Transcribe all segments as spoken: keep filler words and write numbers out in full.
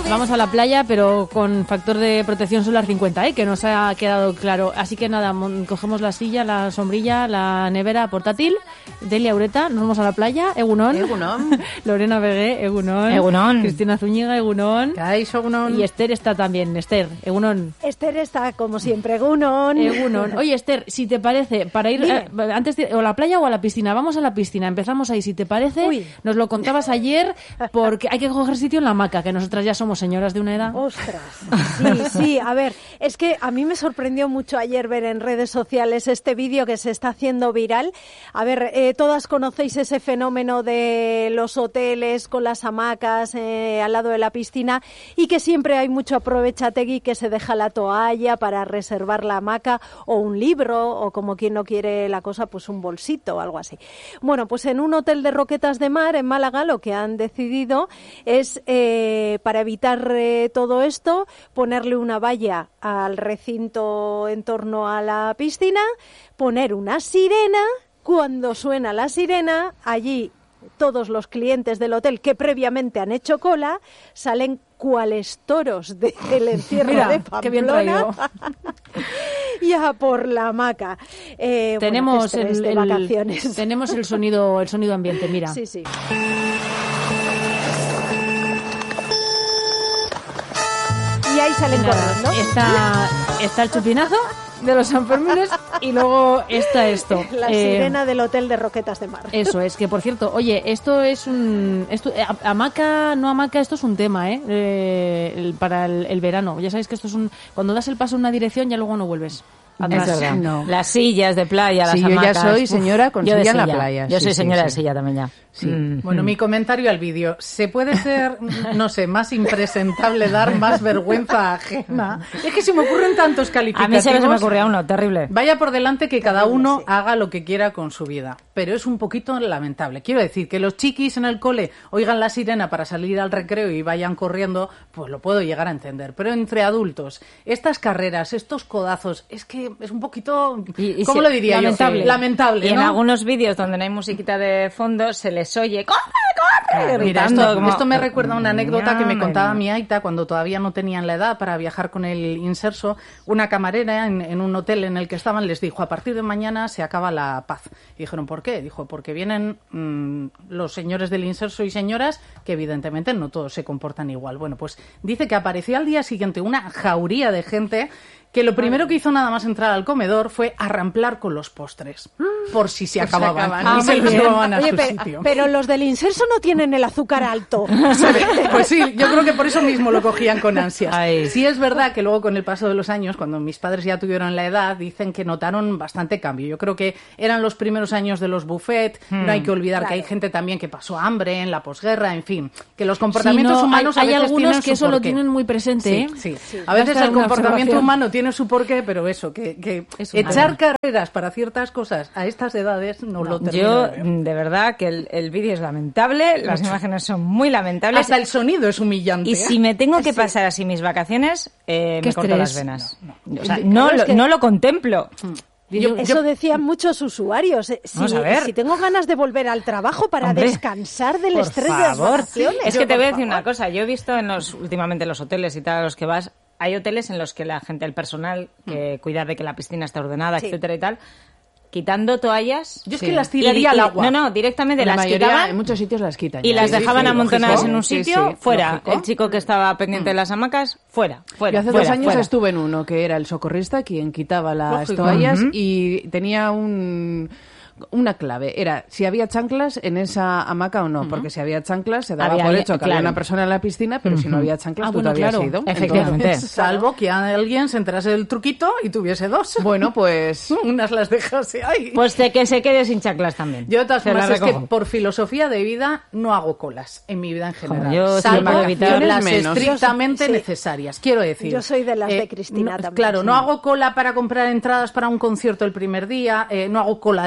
vamos a la playa, pero con factor de protección solar cincuenta, ¿eh? Que nos ha quedado claro. Así que nada, cogemos la silla, la sombrilla, la nevera portátil, Delia Ureta, nos vamos a la playa, Egunon. Egunon. Lorena Begué, Egunon. Egunon. Cristina Zúñiga, Egunon. Kaixo, Egunon. Y Esther está también, Esther, Egunon. Esther está, como siempre, Egunon. Egunon. Oye, Esther, si te parece, para ir eh, antes de, o a la playa o a la piscina, vamos a la piscina, empezamos ahí, si te parece. Uy. Nos lo contabas ayer, porque hay que coger sitio en la hamaca, que nosotras ya somos señoras de una edad. Ostras, sí, sí, a ver, es que a mí me sorprendió mucho ayer ver en redes sociales este vídeo que se está haciendo viral. A ver, eh, todas conocéis ese fenómeno de los hoteles con las hamacas eh, al lado de la piscina y que siempre hay mucho aprovechategui que se deja la toalla para reservar la hamaca o un libro o como quien no quiere la cosa, pues un bolsito o algo así. Bueno, pues en un hotel de Roquetas de Mar en Málaga lo que han decidido es eh, para evitar eh, todo esto, ponerle una valla al recinto en torno a la piscina, poner una sirena, cuando suena la sirena, allí todos los clientes del hotel que previamente han hecho cola salen cuales toros del encierro Mira, de Pamplona. qué bien traído. Ya por la hamaca. Eh, tenemos bueno, el, de el- vacaciones. tenemos el sonido, el sonido ambiente, mira. Sí, sí. Y ahí salen corriendo. Está, está el chupinazo de los Sanfermines y luego está esto. La Eh, sirena del hotel de Roquetas de Mar. Eso es, que por cierto, oye, esto es un... Esto, eh, hamaca, no hamaca, esto es un tema, ¿eh? eh el- para el, el verano. Ya sabéis que esto es un... Cuando das el paso en una dirección ya luego no vuelves. Atrás. Es verdad. No. Las sillas de playa, las Sí, yo ya hamacas. soy Uf, señora con yo de silla en la playa. Yo Sí, soy sí, señora sí. de silla también ya. Sí. Mm. Bueno, mi comentario al vídeo. ¿Se puede ser, no sé, más impresentable, dar más vergüenza ajena? Es que se me ocurren tantos A calificativos. mí se me, se me ocurría uno, terrible. Vaya por delante que cada Terrible, uno sí. haga lo que quiera con su vida. Pero es un poquito lamentable. Quiero decir, que los chiquis en el cole oigan la sirena para salir al recreo y vayan corriendo, pues lo puedo llegar a entender. Pero entre adultos, estas carreras, estos codazos, es que es un poquito... Y- y ¿Cómo si- lo diría lamentable. yo? Lamentable, Y en ¿no? algunos vídeos donde no hay musiquita de fondo se les oye ¡corre, corre! Mira, gritando esto, como- esto me recuerda a una anécdota que me Madre contaba mía. mi aita cuando todavía no tenían la edad para viajar con el inserso. Una camarera en, en un hotel en el que estaban les dijo, a partir de mañana se acaba la paz. Y dijeron, ¿por qué? Dijo, porque vienen mmm, los señores del inserso y señoras que evidentemente no todos se comportan igual. Bueno, pues dice que apareció al día siguiente una jauría de gente que lo primero que hizo nada más entrar al comedor fue arramplar con los postres, por si se acababan, acaban. y se los llevaban a Oye, su pe- sitio. pero los del inserso no tienen el azúcar alto. Pues sí, yo creo que por eso mismo lo cogían con ansias. Ay. Sí es verdad que luego con el paso de los años, cuando mis padres ya tuvieron la edad, dicen que notaron bastante cambio. Yo creo que eran los primeros años de los buffet, Hmm. no hay que olvidar Claro. que hay gente también que pasó hambre en la posguerra, en fin, que los comportamientos Sí, no, humanos hay, a hay veces algunos tienen que su eso lo porqué. tienen muy presente, ¿eh? Sí, sí. Va A veces estar el una comportamiento observación. humano tiene su porqué, pero eso, que, que Es un echar tema. carreras para ciertas cosas a estas edades no, lo termino Yo, de ver. de verdad, que el, el vídeo es lamentable, las imágenes son muy lamentables. Hasta el sonido es humillante. Y ¿eh? si me tengo que pasar así mis vacaciones, eh, Qué me corto estrés. las venas. No, O sea, Claro, no, es lo, que- no lo contemplo. Yo- Eso decían muchos usuarios. Eh, Si, Vamos a ver. si tengo ganas de volver al trabajo para Hombre, descansar del por estrés de las favor. vacaciones. Es que te por voy a decir favor. una cosa. Yo he visto en los últimamente en los hoteles y tal a los que vas, hay hoteles en los que la gente, el personal, que cuida de que la piscina está ordenada, Sí. etcétera y tal, quitando toallas. Yo es Sí. que las y- tiraría y- al agua. No, no, directamente La las mayoría, quitaban en muchos sitios las quitan. y ya. las Sí, dejaban sí, amontonadas lógico. en un Sí, sitio, sí, fuera. lógico. El chico que estaba pendiente de las hamacas, fuera, fuera. Yo hace fuera, dos años fuera. estuve en uno que era el socorrista quien quitaba las Lógico. toallas Ujú. y tenía un una clave. Era si había chanclas en esa hamaca o no, porque si había chanclas se daba Había por alguien- hecho que claro. había una persona en la piscina, pero si no había chanclas Ah, tú bueno, te habías claro. ido. Efectivamente. Entonces, Salvo que alguien se enterase del truquito y tuviese dos. bueno, pues Unas las dejase ahí. Pues de que se quede sin chaclas también. Yo de todas Se la formas es que recojo. por filosofía de vida no hago colas en mi vida en general. yo sí salvo puedo evitar- las menos. estrictamente Sí. necesarias. Quiero decir. Yo soy de las de eh, Cristina no- también, Claro, sí. no hago cola para comprar entradas para un concierto el primer día, eh, no hago cola de rebajas.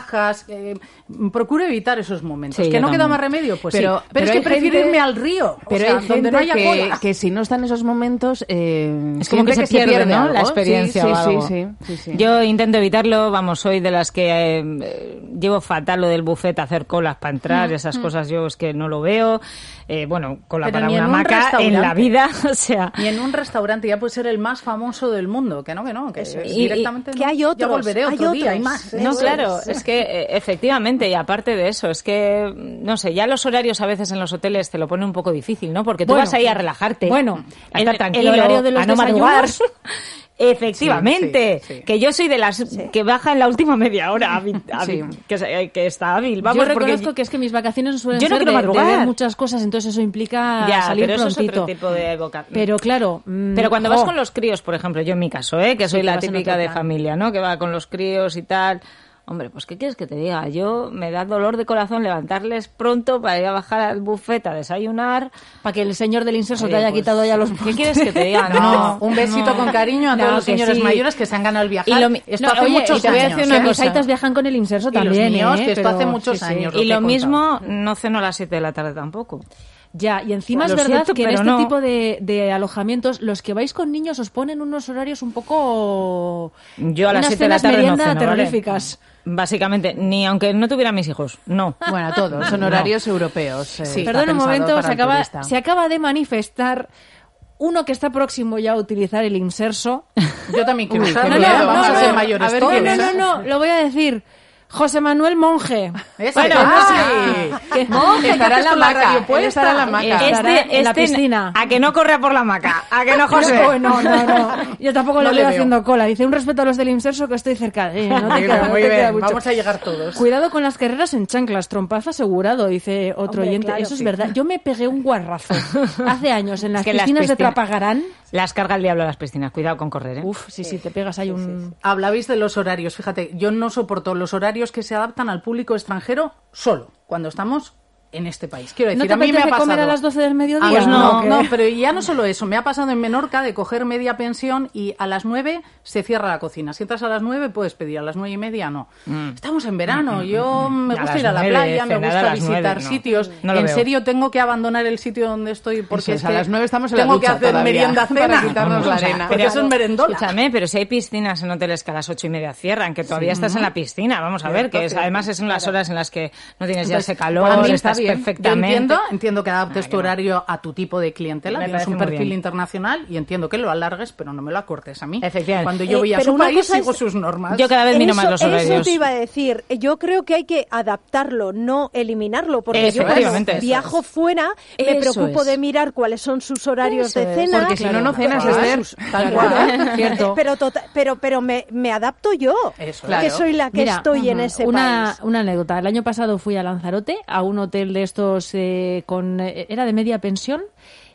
cajas. Eh, procuro evitar esos momentos. Sí, ¿Que no también. queda más remedio? Pues Pero- sí. Pero, pero es que hay prefiero gente- irme al río, Pero o sea, hay donde gente no haya que, cola. que si no están esos momentos, eh, Es como que siente se pierde, ¿no? algo. La experiencia Sí, o sí, algo. sí, sí, sí. Yo intento evitarlo, vamos, soy de las que eh, llevo fatal lo del buffet, hacer colas para entrar, esas cosas yo es que no lo veo. Eh, bueno, cola Pero para ni una en un hamaca en la restaurante. vida, o sea... Y en un restaurante ya puede ser el más famoso del mundo, que no, que no, que es. Y- directamente y- no. que hay Ya otros, volveré hay otro día, hay otros. más. ¿eh? No, Eso claro, es. es que eh, efectivamente, y aparte de eso, es que, no sé, ya los horarios a veces en los hoteles te lo pone un poco difícil, ¿no? Porque tú Bueno, vas ahí a relajarte, bueno, a el- estar el tranquilo, horario de los a no madrugar. desayunos. Efectivamente, Sí, sí, sí. que yo soy de las que baja en la última media hora, hábil- hábil- que, se- que está hábil. Vamos, yo porque reconozco que es que mis vacaciones no suelen Yo no ser quiero de, de madrugar. ver muchas cosas, entonces eso implica ya, salir pero eso es prontito. otro tipo de vocación. Pero claro, mm, Pero cuando vas jo, con los críos, por ejemplo, yo en mi caso, ¿eh? que Sí, soy que la vas en típica otro de plan. familia, ¿no? Que va con los críos y tal. Hombre, pues ¿qué quieres que te diga? Yo me da dolor de corazón levantarles pronto para ir a bajar al buffet a desayunar. para que el señor del inserso Oye, te haya pues, quitado ya los... ¿Qué quieres que te diga? No, un besito no. con cariño a No, todos los que señores sí. mayores que se han ganado el viajar. Y lo mi- esto No, hace oye, muchos y te voy a años. decir una ¿eh? mis aitas viajan con el inserso Y los también, míos, ¿eh? que esto Pero- hace muchos sí, sí. años. Y que he lo contado. mismo, no ceno a las siete de la tarde tampoco. Ya, y encima Pues es lo verdad siento, que en pero este no. tipo de, de alojamientos, los que vais con niños os ponen unos horarios un poco... Yo a las unas siete de la cenas tarde no merienda ceno, ¿vale? terroríficas. Básicamente, ni aunque no tuviera mis hijos, no. Bueno, todos, son No. horarios europeos. eh, Sí. está Perdón un pensado momento, para se el acaba, turista. se acaba de manifestar uno que está próximo ya a utilizar el inserso. Yo también quiero Uy, usarlo, qué ya, miedo. vamos No, a ser no, mayores a ver, todos. No, ¿quién no, es? no, no, lo voy a decir. José Manuel Monje. Ese, Bueno, ¡ay! que- Monje, ¿qué estará haces en la con la hamaca, radio él puesta? estará en la hamaca. Este- Estará en la piscina. A que no corre por la hamaca. A que no, José. No, no, no, no. Yo tampoco No le le veo veo. haciendo cola. Dice, un respeto a los del inserso que estoy cerca. Eh, no te Muy queda- bien, no muy te queda bien. mucho. Vamos a llegar todos. Cuidado con las carreras en chanclas, trompazo asegurado, dice otro Hombre, oyente. claro, Eso es sí. verdad. Yo me pegué un guarrazo hace años en las que las piscinas de piscinas- Trapagarán. Las carga el diablo a las piscinas. Cuidado con correr, ¿eh? Uf, sí, sí, te pegas ahí un... Hablabais de los horarios. Fíjate, yo no soporto los horarios que se adaptan al público extranjero solo, cuando estamos en este país. Quiero ¿No decir, te a mí me ha apetece pasado... comer a las doce del mediodía? Ah, pues no, ¿O qué? no, pero ya no solo eso. Me ha pasado en Menorca de coger media pensión y a las nueve se cierra la cocina. Si entras a las nueve puedes pedir, a las nueve y media no. Estamos en verano. Yo me A gusta las ir a la nueve, playa, me cenar a gusta las visitar nueve, no. sitios. No lo en veo. serio tengo que abandonar el sitio donde estoy porque Eso es, es a que las nueve estamos en la tengo ducha que hacer todavía, merienda cena para quitarnos la O sea, arena. Pero eso es merendola. Escúchame, pero si hay piscinas en hoteles que a las ocho y media cierran, que todavía estás en la piscina, vamos a ver, que es, además es en las horas en las que no tienes ya ese calor, A mí estás está bien. perfectamente. Yo entiendo, entiendo que adaptes Ah, tu que no. horario a tu tipo de clientela, Me tienes parece un muy perfil bien. internacional y entiendo que lo alargues, pero no me lo acortes a mí. Efectivamente. Cuando yo Eh, voy a pero su una país cosa sigo es- sus normas. Yo cada vez miro más Eso- los horarios. Eso te iba a decir. Yo creo que hay que adaptarlo, no eliminarlo, porque Eso, yo cuando efectivamente. viajo Eso es. fuera me Eso preocupo es. de mirar cuáles son sus horarios Eso de es. cena. Porque si no, no cenas, Pero- Esther. Tal Claro. cual. Cierto. Pero, tota- pero, pero me, me adapto yo, Eso, que claro. soy la que Mira, estoy en ujú, ese una, país. una anécdota. El año pasado fui a Lanzarote, a un hotel de estos eh, con eh, era de media pensión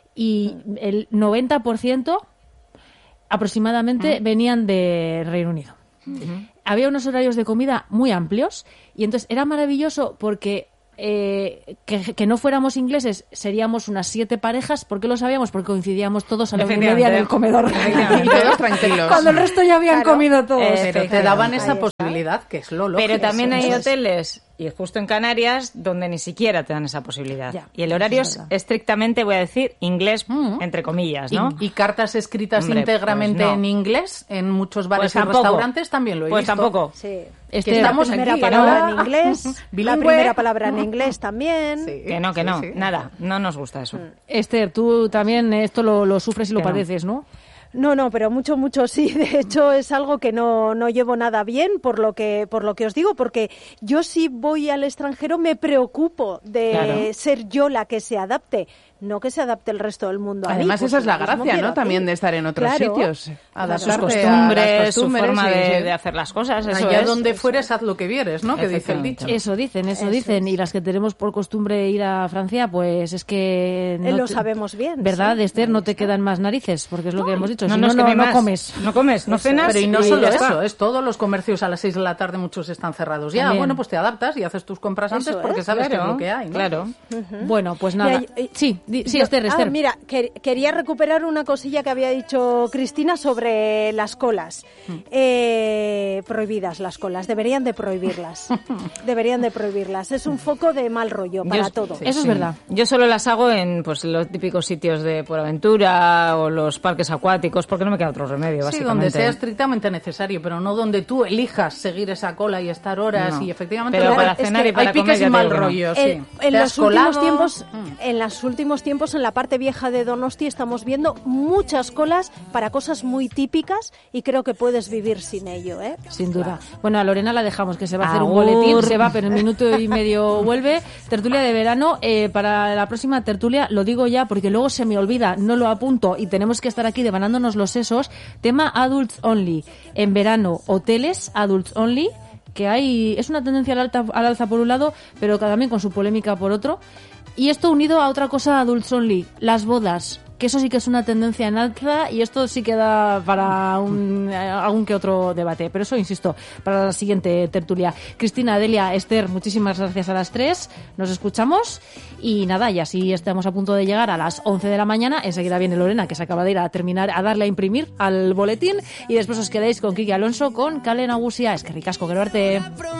y el noventa por ciento aproximadamente venían de Reino Unido. Había unos horarios de comida muy amplios y entonces era maravilloso porque eh, que, que no fuéramos ingleses seríamos unas siete parejas. ¿Por qué lo sabíamos? Porque coincidíamos todos a la una y media en el comedor. Y todos tranquilos. Cuando el resto ya habían Claro. comido todos. Eh, Pero te daban Ahí esa está. posibilidad, que es lo lógico. Pero también hay Eso es. hoteles, y justo en Canarias, donde ni siquiera te dan esa posibilidad. Ya, y el eso horario es es verdad. estrictamente, voy a decir, inglés, entre comillas, ¿no? Y, y cartas escritas Hombre, íntegramente pues no. en inglés en muchos bares Pues y tampoco. restaurantes también lo he Pues visto. tampoco. Sí. Este- Que estamos la primera aquí, que palabra no. en inglés, la Bilingüe. primera palabra en inglés también. Sí, Que no, que no, sí, sí. nada, no nos gusta eso. Esther, tú también esto lo, lo sufres y lo Que no. padeces, ¿no? No, no, pero mucho, mucho sí. De hecho, es algo que no, no llevo nada bien por lo que, por lo que os digo, porque yo si voy al extranjero me preocupo de Claro. ser yo la que se adapte, no que se adapte el resto del mundo a mí, Además, pues esa es la lo mismo gracia, quiero ¿no? a ti. También de estar en otros Claro. sitios. Adaptarte Sus a las costumbres, su costumbres, forma sí, de, sí. de hacer las cosas, eso Allá es. donde fueres, haz lo que vieres, ¿no? Que dice el Efectivamente. dicho. Eso dicen, eso, Eso dicen. Y las que tenemos por costumbre ir a Francia, pues es que... Eh, lo te- sabemos bien, ¿Verdad, sí. Esther? No te quedan más narices, porque es lo que hemos dicho. No, Si no, no, es que no, no hay no más. comes. No comes, no cenas. Pero y no y solo ya eso, está. es todos los comercios a las seis de la tarde, muchos están cerrados ya. También. Bueno, pues te adaptas y haces tus compras antes Eso porque es, sabes qué es Claro, lo que hay, ¿no? claro. Bueno, pues nada. Y hay- y- Sí. Di- Sí, Yo- Esther, ah, Esther. mira, que- quería recuperar una cosilla que había dicho Cristina sobre las colas. Eh, prohibidas las colas, deberían de prohibirlas. Deberían de prohibirlas. Es un foco de mal rollo para Yo- todo. sí, Eso es sí. verdad. Yo solo las hago en pues los típicos sitios de por aventura o los parques acuáticos, porque no me queda otro remedio, Sí, básicamente. donde sea estrictamente necesario, pero no donde tú elijas seguir esa cola y estar horas No. y efectivamente Pero lo- para es cenar que y para hay piques comer ya y te mal digo que no. rollo, sí. En, en Te los has colado. últimos tiempos, Mm. en los últimos tiempos, en la parte vieja de Donosti estamos viendo muchas colas para cosas muy típicas y creo que puedes vivir sin ello, ¿eh? Sin duda. Bueno, a Lorena la dejamos, que se va a hacer un Agur. boletín, se va, pero en minuto y medio vuelve. Tertulia de verano, eh, para la próxima tertulia, lo digo ya porque luego se me olvida, no lo apunto y tenemos que estar aquí devanándonos los sesos. Tema Adults Only. En verano, hoteles Adults Only, que hay, es una tendencia al alta, al alza por un lado, pero también con su polémica por otro. Y esto unido a otra cosa Adults Only, las bodas, que eso sí que es una tendencia en alza y esto sí que da para un, algún que otro debate. Pero eso, insisto, para la siguiente tertulia. Cristina, Delia, Esther, muchísimas gracias a las tres. Nos escuchamos y nada, y así estamos a punto de llegar a las once de la mañana. Enseguida viene Lorena, que se acaba de ir a terminar, a darle a imprimir al boletín y después os quedáis con Kiki Alonso, con Kale Nagusia. Es que ricasco, que lo arte.